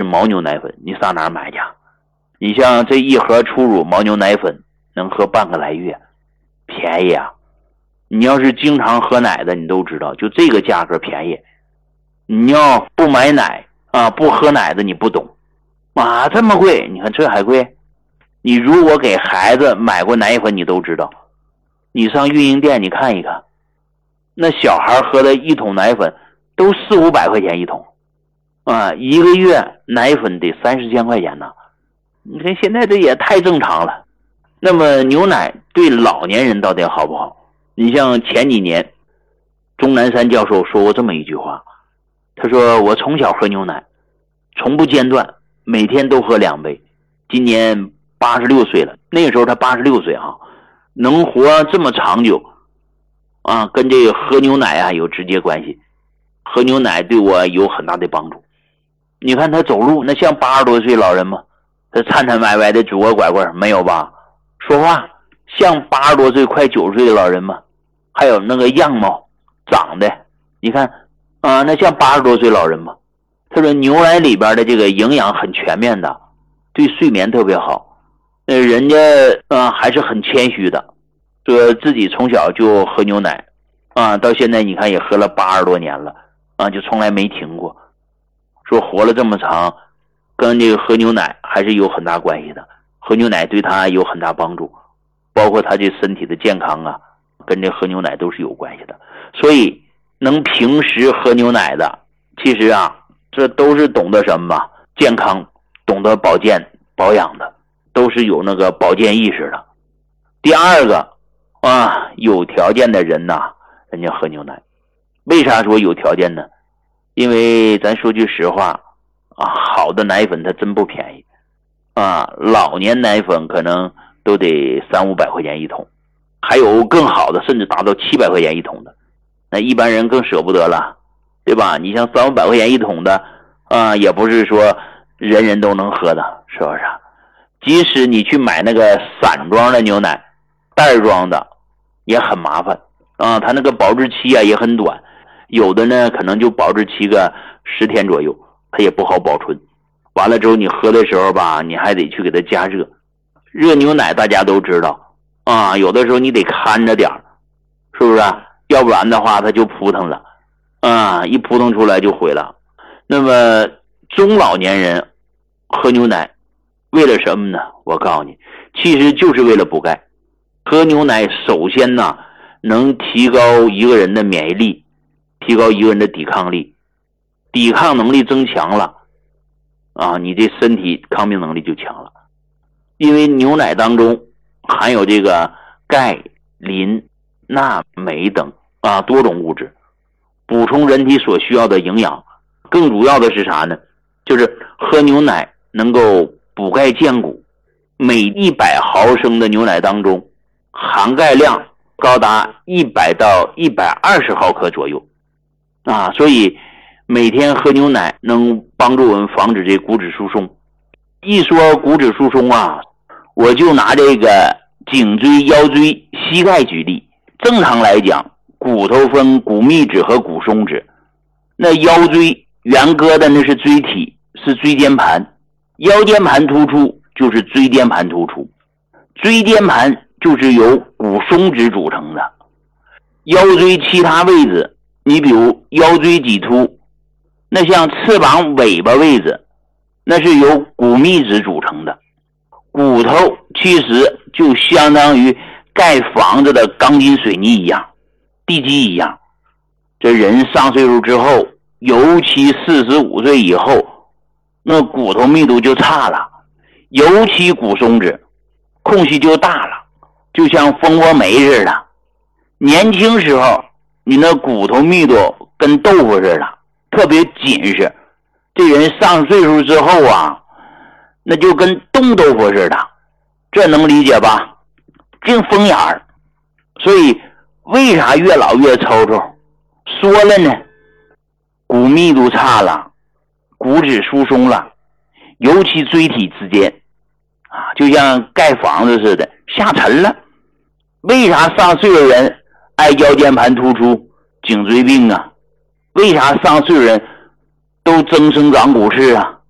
牦牛奶粉，你上哪儿买去？你像这一盒初乳牦牛奶粉能喝半个来月，便宜啊！你要是经常喝奶的，你都知道，就这个价格便宜。你要不买奶啊，不喝奶的，你不懂啊，这么贵，你看这还贵。你如果给孩子买过奶粉，你都知道，你上运营店你看一看，那小孩喝的一桶奶粉都400-500块钱一桶啊，一个月奶粉得30千块钱呢。你看现在这也太正常了。那么牛奶对老年人到底好不好？你像前几年钟南山教授说过这么一句话，他说我从小喝牛奶从不间断，每天都喝2杯，今年86岁了，那个时候他86岁啊，能活这么长久啊，跟这个喝牛奶啊有直接关系。喝牛奶对我有很大的帮助。你看他走路那像80多岁老人吗？他颤颤歪歪的拄个拐棍没有吧？说话像80多岁快90岁的老人吗？还有那个样貌长得你看啊，那像80多岁老人吗？他说牛奶里边的这个营养很全面的，对睡眠特别好。人家还是很谦虚的，说自己从小就喝牛奶啊，到现在你看也喝了80多年了啊，就从来没停过。说活了这么长，跟这个喝牛奶还是有很大关系的。喝牛奶对他有很大帮助，包括他这身体的健康啊，跟这喝牛奶都是有关系的。所以能平时喝牛奶的，其实啊，这都是懂得什么吧？健康，懂得保健保养的，都是有那个保健意识的。第二个啊，有条件的人呐，人家喝牛奶。为啥说有条件呢？因为咱说句实话啊，好的奶粉它真不便宜啊，老年奶粉可能都得300-500块钱一桶，还有更好的甚至达到700块钱一桶的，那一般人更舍不得了，对吧？你像300-500块钱一桶的啊，也不是说人人都能喝的，是不是？即使你去买那个散装的牛奶，袋装的也很麻烦啊，它那个保质期啊也很短，有的呢可能就保质期个10天左右，它也不好保存。完了之后你喝的时候吧，你还得去给它加热。热牛奶大家都知道啊，有的时候你得看着点，是不是？要不然的话它就扑腾了啊，一扑腾出来就毁了。那么中老年人喝牛奶为了什么呢？我告诉你，其实就是为了补钙。喝牛奶首先呢能提高一个人的免疫力，提高一个人的抵抗力，抵抗能力增强了啊，你这身体抗病能力就强了。因为牛奶当中含有这个钙、磷、钠、镁等啊多种物质，补充人体所需要的营养。更主要的是啥呢？就是喝牛奶能够补钙健骨，每100毫升的牛奶当中含钙量高达100到120毫克左右啊，所以每天喝牛奶能帮助我们防止这骨质疏松。一说骨质疏松啊，我就拿这个颈椎、腰椎、膝盖举例。正常来讲，骨头分骨密质和骨松质，那腰椎圆疙的那是椎体，是椎间盘，腰间盘突出就是椎间盘突出，椎间盘就是由骨松质组成的。腰椎其他位置，你比如腰椎棘突，那像翅膀尾巴位置，那是由骨密质组成的。骨头其实就相当于盖房子的钢筋水泥一样，地基一样。这人上岁数之后，尤其45岁以后，那骨头密度就差了，尤其骨松质空隙就大了，就像蜂窝煤似的。年轻时候你那骨头密度跟豆腐似的，特别紧实。这人上岁数之后啊，那就跟冻豆腐似的，这能理解吧？净风眼儿。所以为啥越老越抽抽？说了呢，骨密度差了，骨质疏松了，尤其椎体之间啊，就像盖房子似的下沉了。为啥上岁数人爱腰间盘突出、颈椎病啊？为啥上岁数人都增生长骨刺啊？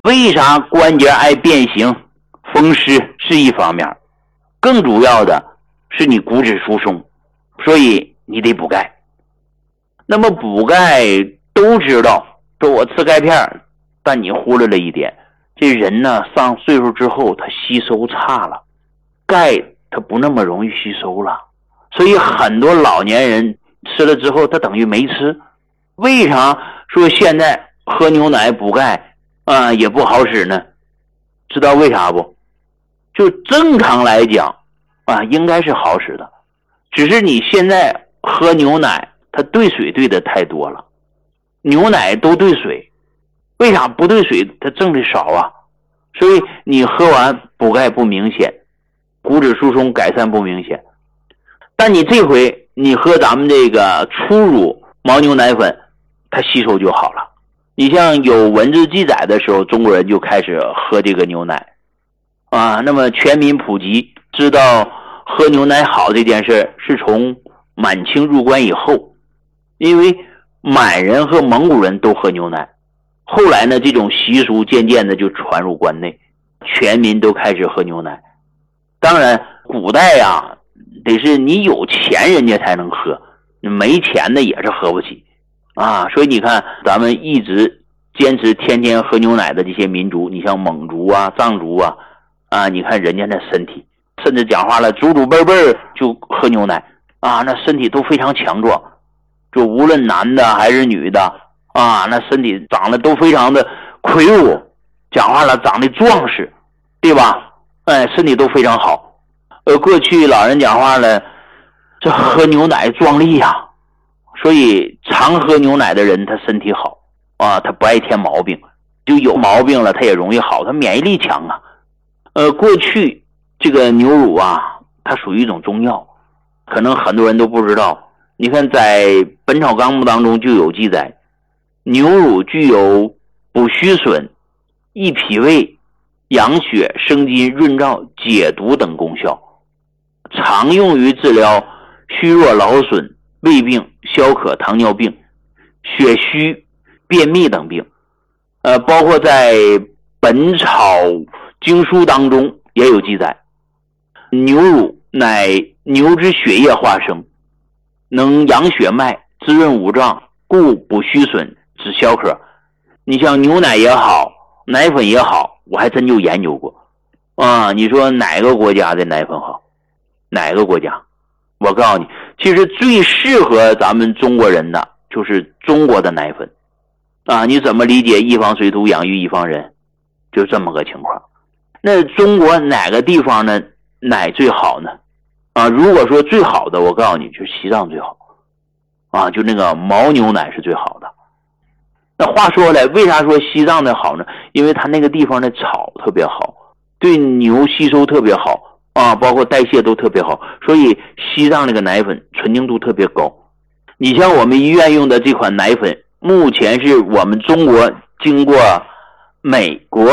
为啥关节爱变形、风湿是一方面，更主要的是你骨质疏松，所以你得补钙。那么补钙都知道，说我吃钙片，但你忽略了一点，这人呢上岁数之后他吸收差了，钙他不那么容易吸收了，所以很多老年人吃了之后他等于没吃。为啥说现在喝牛奶补钙也不好使呢？知道为啥不？就正常来讲应该是好使的，只是你现在喝牛奶它兑水兑的太多了，牛奶都兑水，为啥不兑水它挣的少啊？所以你喝完补钙不明显，骨质疏松改善不明显。但你这回你喝咱们这个初乳牦牛奶粉，它吸收就好了。你像有文字记载的时候，中国人就开始喝这个牛奶那么全民普及知道喝牛奶好这件事是从满清入关以后，因为满人和蒙古人都喝牛奶，后来呢这种习俗渐渐的就传入关内，全民都开始喝牛奶。当然古代得是你有钱人家才能喝，没钱的也是喝不起所以你看咱们一直坚持天天喝牛奶的这些民族，你像蒙族藏族你看人家那身体，甚至讲话了祖祖辈辈就喝牛奶那身体都非常强壮，就无论男的还是女的那身体长得都非常的魁梧，讲话了长得壮实，对吧？身体都非常好。过去老人讲话了，这喝牛奶壮丽所以常喝牛奶的人他身体好他不爱添毛病，就有毛病了他也容易好，他免疫力强过去这个牛乳它属于一种中药，可能很多人都不知道。你看在《本草纲目》当中就有记载，牛乳具有补虚损、益脾胃、养血、生津、润燥、解毒等功效，常用于治疗虚弱劳损、胃病、消渴、糖尿病、血虚、便秘等病。包括在《本草经书》当中也有记载，牛乳乃牛之血液化生，能养血脉、滋润五脏，故补虚损、止消渴。你像牛奶也好，奶粉也好，我还真就研究过你说哪个国家的奶粉好？哪个国家？我告诉你，其实最适合咱们中国人的就是中国的奶粉你怎么理解一方水土养育一方人？就这么个情况。那中国哪个地方呢奶最好呢？如果说最好的，我告诉你就是西藏最好就那个牦牛奶是最好的。那话说来，为啥说西藏的好呢？因为它那个地方的草特别好，对牛吸收特别好包括代谢都特别好，所以西藏那个奶粉纯净度特别高。你像我们医院用的这款奶粉，目前是我们中国经过美国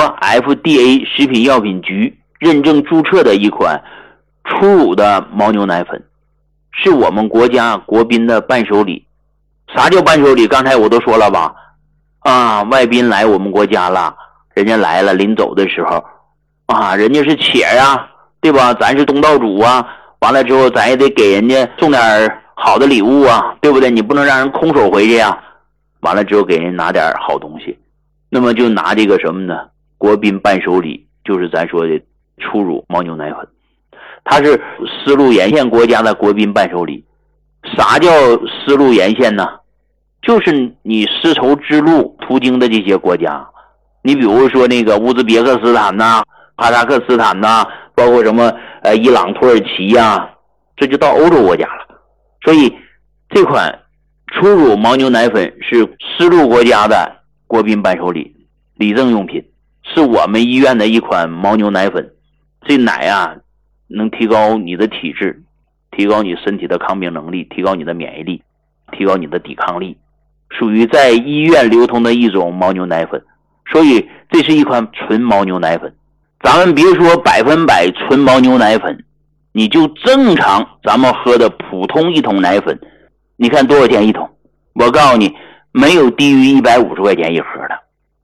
FDA 食品药品局认证注册的一款初乳的牦牛奶粉，是我们国家国宾的伴手礼。啥叫伴手礼？刚才我都说了吧外宾来我们国家了，人家来了临走的时候人家是且对吧？咱是东道主完了之后咱也得给人家送点好的礼物对不对？你不能让人空手回去完了之后给人拿点好东西。那么就拿这个什么呢？国宾伴手礼，就是咱说的初乳牦牛奶粉，它是丝路沿线国家的国宾伴手礼。啥叫丝路沿线呢？就是你丝绸之路途经的这些国家，你比如说那个乌兹别克斯坦哈萨克斯坦包括什么伊朗、土耳其这就到欧洲国家了。所以这款初乳牦牛奶粉是丝路国家的国宾伴手礼，礼赠用品，是我们医院的一款牦牛奶粉。这奶能提高你的体质，提高你身体的抗病能力，提高你的免疫力，提高你的抵抗力，属于在医院流通的一种牦牛奶粉。所以这是一款纯牦牛奶粉。咱们别说100%纯牦牛奶粉，你就正常咱们喝的普通一桶奶粉，你看多少钱一桶？我告诉你，没有低于150块钱一盒的。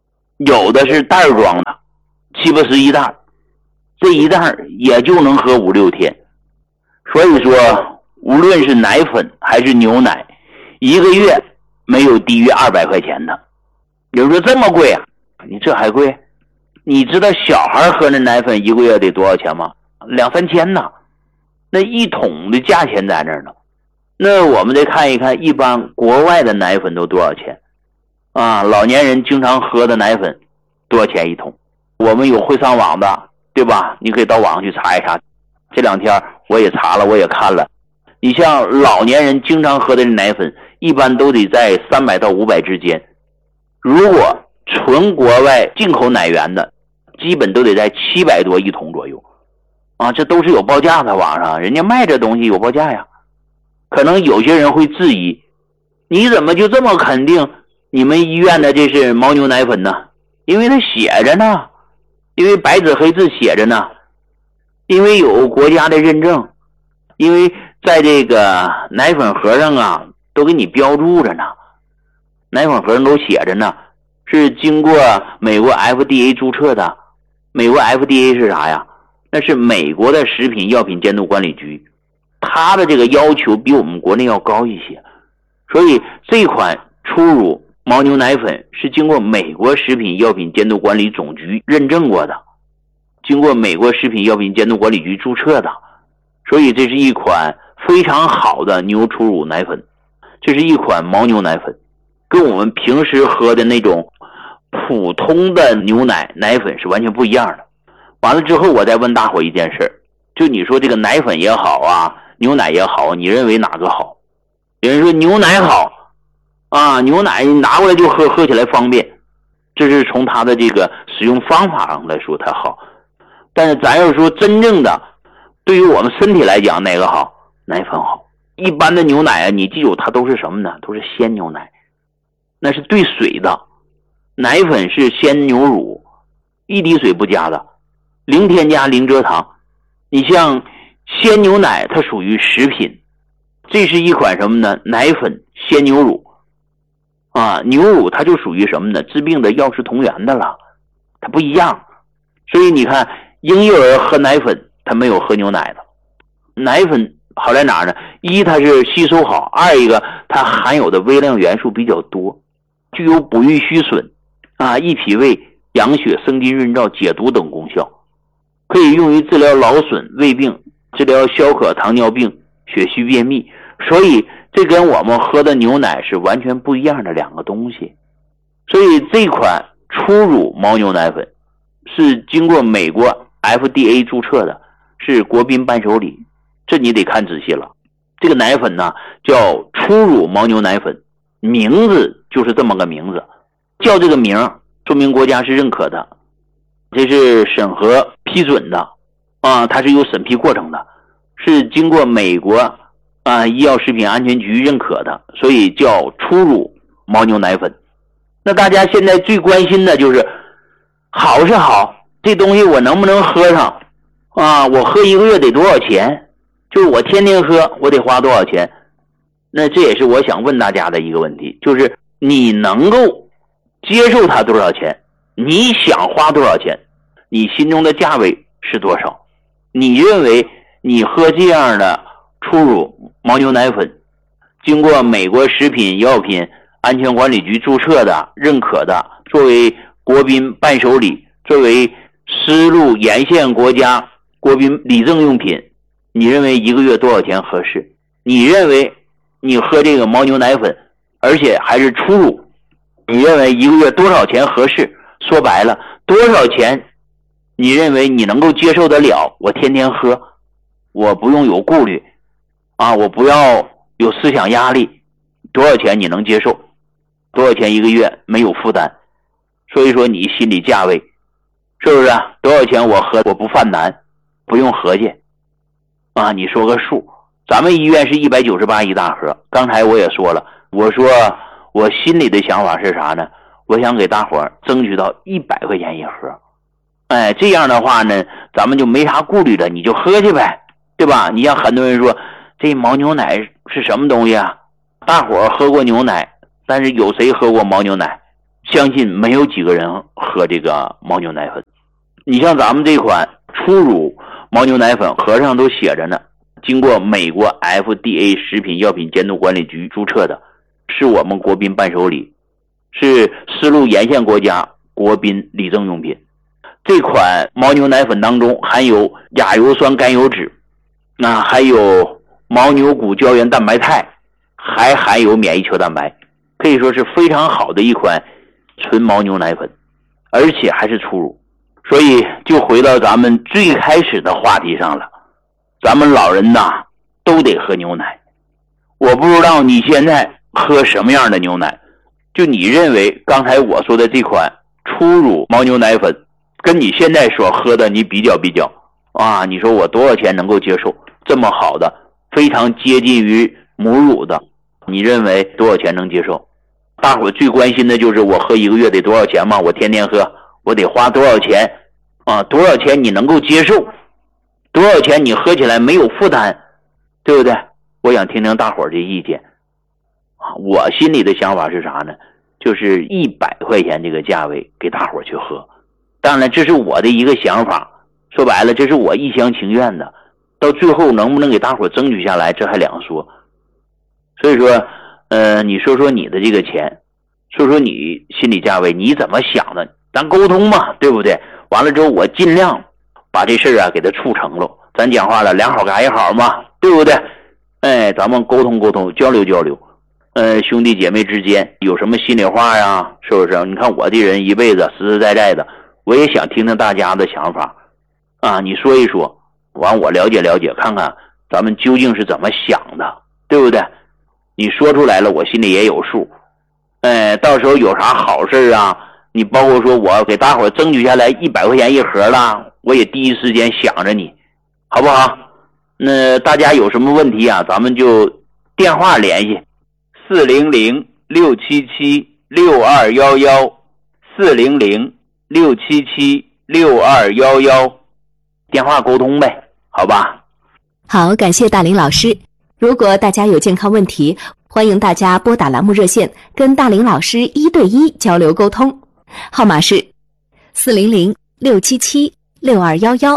有的是袋装的，7、8、11袋，这一袋也就能喝5、6天。所以说无论是奶粉还是牛奶，一个月没有低于200块钱的。有人说这么贵啊？你这还贵？你知道小孩喝的奶粉一个月得多少钱吗？2、3千呢。那一桶的价钱在那儿呢。那我们得看一看一般国外的奶粉都多少钱啊？老年人经常喝的奶粉多少钱一桶？我们有会上网的，对吧？你可以到网上去查一查。这2天我也查了，我也看了。你像老年人经常喝的奶粉，一般都得在300到500之间。如果纯国外进口奶源的，基本都得在700多一桶左右啊，这都是有报价的，网上人家卖这东西有报价呀。可能有些人会质疑，你怎么就这么肯定你们医院的这是牦牛奶粉呢？因为它写着呢，因为白纸黑字写着呢，因为有国家的认证，因为在这个奶粉盒上啊都给你标注着呢，奶粉盒上都写着呢，是经过美国 FDA 注册的。美国 FDA 是啥呀？那是美国的食品药品监督管理局，它的这个要求比我们国内要高一些，所以这款初乳牦牛奶粉是经过美国食品药品监督管理总局认证过的，经过美国食品药品监督管理局注册的，所以这是一款非常好的牛初乳奶粉。这是一款牦牛奶粉，跟我们平时喝的那种普通的牛奶粉是完全不一样的。完了之后我再问大伙一件事，就你说这个奶粉也好啊，牛奶也好，你认为哪个好？有人说牛奶好啊，牛奶拿过来就喝，喝起来方便，这是从它的这个使用方法上来说它好。但是咱要说真正的对于我们身体来讲哪个好？奶粉好。一般的牛奶啊，你记住它都是什么呢？都是鲜牛奶，那是兑水的。奶粉是鲜牛乳，一滴水不加的，零添加零蔗糖。你像鲜牛奶它属于食品，这是一款什么呢？奶粉鲜牛乳啊，牛乳它就属于什么呢？治病的药食同源的了，它不一样。所以你看婴幼儿喝奶粉它没有喝牛奶的。奶粉好在哪儿呢？一它是吸收好，二一个它含有的微量元素比较多，具有补益虚损啊、益脾胃、养血、生津润燥、解毒等功效，可以用于治疗劳损、胃病，治疗消渴、糖尿病、血虚便秘。所以这跟我们喝的牛奶是完全不一样的两个东西。所以这款初乳牦牛奶粉是经过美国 FDA 注册的，是国宾伴手礼，这你得看仔细了。这个奶粉呢叫初乳牦牛奶粉，名字就是这么个名字，叫这个名说明国家是认可的，这是审核批准的啊，它是有审批过程的，是经过美国医药食品安全局认可的，所以叫初乳牦牛奶粉。那大家现在最关心的就是好是好，这东西我能不能喝上啊？我喝一个月得多少钱？就是我天天喝我得花多少钱？那这也是我想问大家的一个问题，就是你能够接受它多少钱？你想花多少钱？你心中的价位是多少？你认为你喝这样的初乳牦牛奶粉，经过美国食品药品安全管理局注册的、认可的，作为国宾伴手礼，作为丝路沿线国家国宾礼赠用品，你认为一个月多少钱合适？你认为你喝这个牦牛奶粉，而且还是初乳，你认为一个月多少钱合适？说白了，多少钱你认为你能够接受得了？我天天喝，我不用有顾虑啊，我不要有思想压力，多少钱你能接受？多少钱一个月没有负担？所以说你心理价位是不是多少钱我喝我不犯难，不用合计啊，你说个数。咱们医院是198一大盒，刚才我也说了，我说我心里的想法是啥呢？我想给大伙儿争取到100块钱一盒。哎，这样的话呢，咱们就没啥顾虑了，你就喝去呗，对吧？你像很多人说这牦牛奶是什么东西啊？大伙儿喝过牛奶，但是有谁喝过牦牛奶？ 相信没有几个人喝这个牦牛奶粉。你像咱们这款初乳牦牛奶粉，盒上都写着呢，经过美国 FDA 食品药品监督管理局注册的，是我们国宾伴手礼，是丝路沿线国家国宾礼赠用品。这款牦牛奶粉当中含有亚油酸甘油酯，还有牦牛骨胶原蛋白肽，还含有免疫球蛋白，可以说是非常好的一款纯牦牛奶粉，而且还是初乳。所以就回到咱们最开始的话题上了，咱们老人呐都得喝牛奶。我不知道你现在喝什么样的牛奶，就你认为刚才我说的这款初乳牦牛奶粉跟你现在所喝的你比较啊，你说我多少钱能够接受？这么好的非常接近于母乳的，你认为多少钱能接受？大伙最关心的就是我喝一个月得多少钱吗？我天天喝我得花多少钱啊？多少钱你能够接受？多少钱你喝起来没有负担，对不对？我想听听大伙这意见啊。我心里的想法是啥呢？就是100块钱这个价位给大伙去喝。当然这是我的一个想法，说白了这是我一厢情愿的，到最后能不能给大伙争取下来这还两说。所以说你说说你的这个钱，说说你心理价位你怎么想的，咱沟通嘛，对不对？完了之后我尽量把这事给它促成了。咱讲话了，两好嘎一好嘛，对不对？咱们沟通沟通，交流交流。兄弟姐妹之间有什么心里话呀？是不是？你看我这人一辈子实实在在的，我也想听听大家的想法啊，你说一说，完我了解了解，看看咱们究竟是怎么想的，对不对？你说出来了，我心里也有数。到时候有啥好事啊，你包括说我给大伙争取下来100块钱一盒了，我也第一时间想着你，好不好？那大家有什么问题啊，咱们就电话联系400-677-6211 400-677-6211，电话沟通呗，好吧？ 好，感谢大林老师。如果大家有健康问题，欢迎大家拨打栏目热线，跟大林老师1对1交流沟通。号码是400-677-6211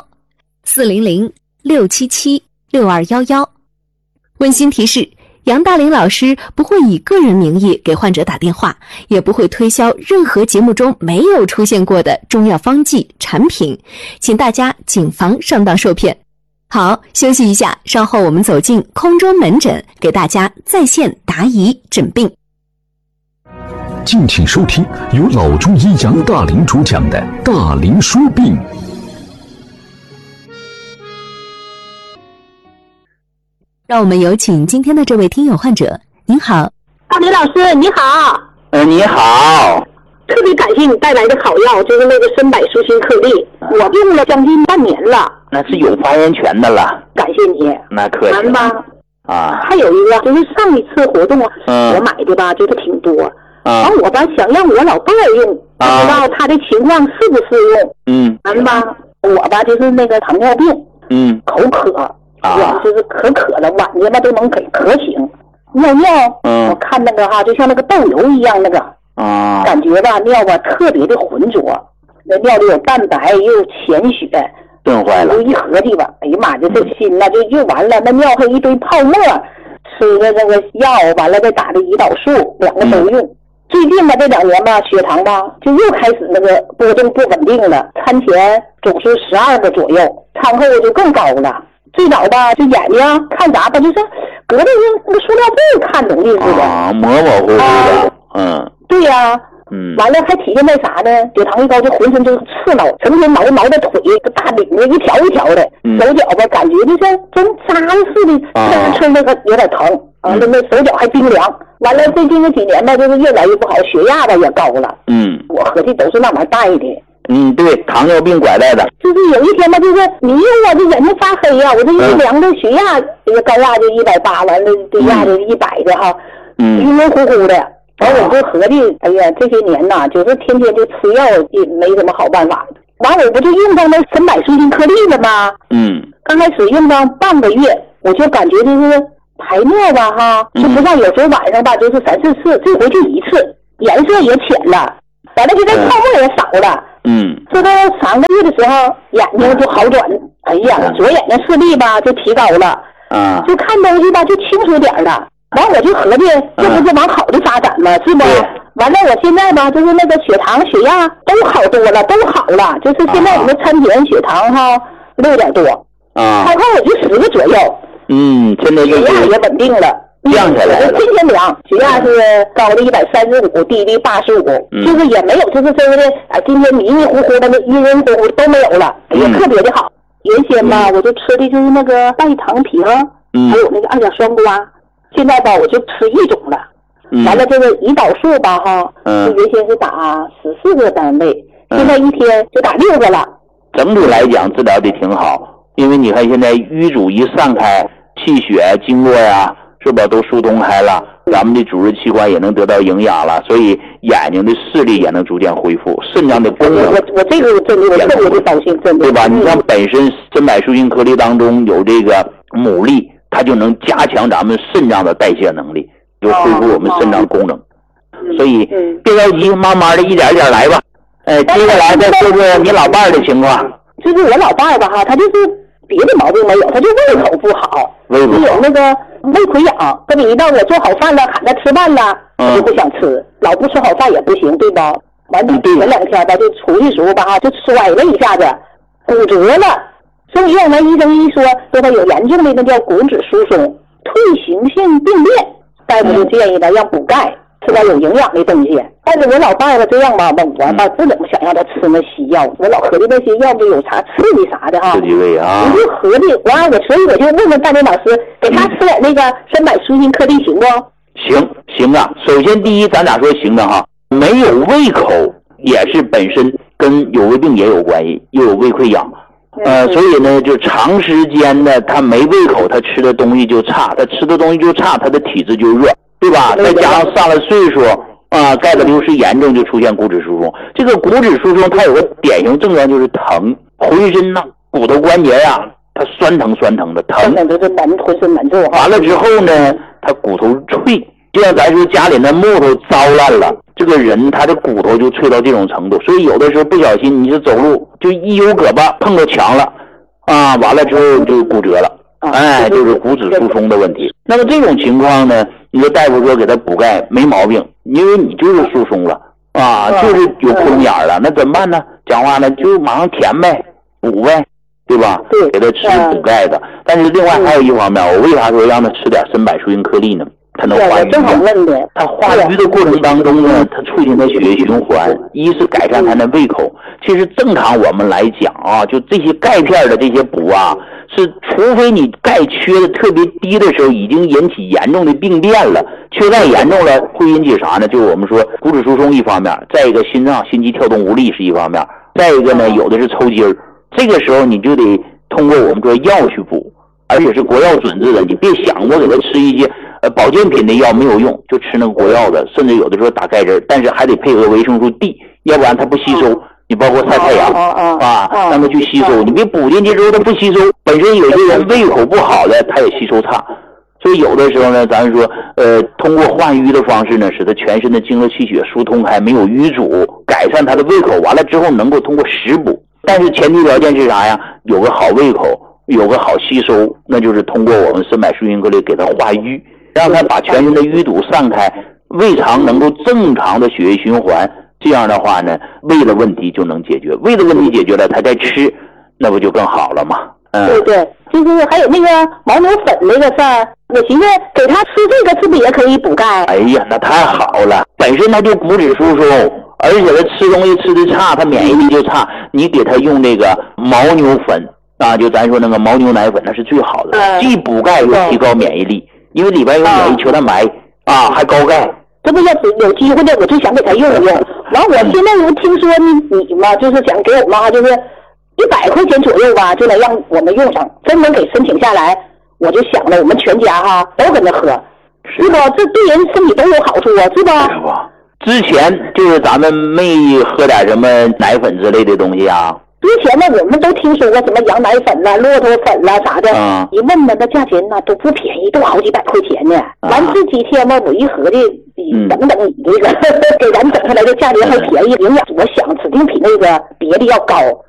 400-677-6211。温馨提示，杨大林老师不会以个人名义给患者打电话，也不会推销任何节目中没有出现过的中药方剂产品，请大家谨防上当受骗。好，休息一下，稍后我们走进空中门诊，给大家在线答疑诊病。 敬请收听由老中医杨大林主讲的《大林说病》。 让我们有请今天的这位听友患者。您好， 大林老师，你好。 你好。 特别感谢你带来的好药，就是那个参柏舒心颗粒，我用了将近半年了。 那是有发言权的了。 感谢你。 那客气。 完吧。还有一个就是上一次活动我买的吧，就是挺多。完我吧想让我老伴儿用，不知道他的情况适不适用。完吧，我吧就是那个糖尿病，口渴，就是可渴了，晚上吧都能给渴醒。尿，我看那个就像那个豆油一样那个。感觉吧尿吧特别的浑浊，那尿里有蛋白又有浅血， 炖坏了。 就一合计吧，哎呀妈呀，这心呐就完了，那尿还一堆泡沫，吃的那个药完了再打的胰岛素，2个都用。最近吧这2年吧血糖吧就又开始那个波动不稳定了，餐前总是12个左右，餐后就更高了。最早吧就眼睛看啥吧，就是隔着那个塑料布看东西似的， 模模糊糊的。 对呀，完了还体现在啥呢？血糖一高就浑身就是刺挠，成天挠的腿，大领子一条一条的，手脚吧感觉就像真扎似的，吃那个有点疼那手脚还冰凉。完了最近这几年吧，就是越来越不好，血压吧也高了。我合计都是那玩意儿带的。 对，糖尿病拐带的。 就是有一天吧，就是你用这眼睛发黑呀，我这一量的血压，这个高压就180，完了低压就100的哈，晕晕乎乎的。完我就合计，哎呀，这些年呐，就是天天就吃药，也没什么好办法。完我不就用上那参柏舒心颗粒了吗？刚开始用上半个月，我就感觉就是排尿吧就不像有时候晚上吧就是3-4次，这回就1次，颜色也浅了， 完了现在泡沫也少了。这到3个月的时候，眼睛就好转。哎呀，左眼睛视力吧就提高了，就看东西吧就清楚点了。完我就合计，这不是往好的发展吗？是不？完了，我现在吧就是那个血糖、血压都好多了，都好了。就是现在我们参检血糖哈6点多，看看我就10个左右。 现在血压也稳定了。 降下来了， 天天量，血压是高的135，低的85，就是也没有，就是说的今天迷迷糊糊的、晕晕乎乎都没有了，也特别的好。原先吧，我就吃的就是那个代糖平，还有那个2甲双胍，现在吧我就吃一种了。完了这个胰岛素吧哈，原先是打14个单位，现在一天就打6个了。 整体来讲治疗的挺好，因为你看现在瘀阻一散开，气血经络呀。是吧？都疏通开了，咱们的主治器官也能得到营养了，所以眼睛的视力也能逐渐恢复，肾脏的功能。 我这个真的我特别的高兴，真的。 对吧？你像本身深柏树心颗粒当中有这个牡蛎，它就能加强咱们肾脏的代谢能力，就恢复我们肾脏功能。所以别着急，慢慢的一点一点来吧。接下来再说说你老伴儿的情况。 就是我老伴儿吧哈，他就是别的毛病没有，他就胃口不好，就有那个胃溃疡。这么一到我做好饭了，喊他吃饭了，他就不想吃，老不吃好饭也不行，对吧？完前2天吧，就出去时候吧，就摔了一下子，骨折了。所以让咱医生一说他有严重的那叫骨质疏松、退行性病变，大夫就建议他让补钙，吃点有营养的东西。但是我老伴儿这样吧，我吧不怎么想让他吃那西药，我老合计那些药不有啥刺激啥的哈。 刺激胃啊！ 我就合计，所以我就问问大林老师，给他吃点那个深柏舒心颗粒行不？ 行啊。首先第一，咱俩说行的哈，没有胃口也是本身跟有胃病也有关系，又有胃溃疡。所以呢，就长时间的他没胃口，他吃的东西就差，他吃的东西就差，他的体质就弱，对吧？再加上上了岁数钙的流失严重，就出现骨质疏松。这个骨质疏松它有个典型症状就是疼，浑身呐骨头关节呀它酸疼的疼， 浑身难受。 完了之后呢，他骨头脆，就像咱说家里那木头糟烂了，这个人他的骨头就脆到这种程度，所以有的时候不小心你是走路就一有胳膊碰到墙了完了之后就骨折了，就是骨质疏松的问题。那么这种情况呢，你说大夫说给他补钙没毛病，因为你就是疏松了就是有窟窿眼了，那怎么办呢？讲话呢就马上填呗，补呗，对吧？对，给他吃补钙的。但是另外还有一方面，我为啥说让他吃点深柏舒心颗粒呢？它能化瘀。它化瘀的过程当中呢，它促进它血液循环，一是改善它的胃口。其实正常我们来讲就这些钙片的这些补是除非你钙缺的特别低的时候，已经引起严重的病变了。缺钙严重了会引起啥呢？就是我们说骨质疏松一方面，再一个心脏心肌跳动无力是一方面，再一个呢有的是抽筋儿。这个时候你就得通过我们说药去补，而且是国药准治的。你别想我给他吃一些保健品的药没有用，就吃那个国药的，甚至有的时候打钙针，但是还得配合维生素 D， 要不然它不吸收。你包括晒太阳让它去吸收，你别补进去之后它不吸收。本身有些人胃口不好的，他也吸收差，所以有的时候呢，咱说通过化瘀的方式呢，使他全身的经络气血疏通开，没有瘀阻，改善他的胃口，完了之后能够通过食补。但是前提条件是啥呀？有个好胃口，有个好吸收，那就是通过我们深柏舒心颗粒给他化瘀，让他把全身的淤堵散开，胃肠能够正常的血液循环。这样的话呢，胃的问题就能解决，胃的问题解决了，他再吃，那不就更好了吗？ 对，就是还有那个牦牛粉那个事儿，我寻思给他吃这个是不是也可以补钙？ 哎呀，那太好了，本身他就骨质疏松，而且他吃东西吃的差，他免疫力就差，你给他用这个牦牛粉就咱说那个牦牛奶粉，那是最好的，既补钙又提高免疫力，因为里边有免疫球蛋白还高钙。 这不要有机会的，我就想给他用一用。完，我现在我听说你嘛，就是想给我妈，就是100块钱左右吧，就能让我们用上，真能给申请下来。我就想了，我们全家都跟着喝，是吧？这对人身体都有好处是吧？ 是吧？之前就是咱们没喝点什么奶粉之类的东西之前呢，我们都听说过什么羊奶粉啦、骆驼粉啦啥的，一问呢，那价钱呢都不便宜，都好几百块钱呢。完这几天吧，我一合计， 等等你这个给咱整下来的价钱还便宜，营养我想指定比那个别的要高。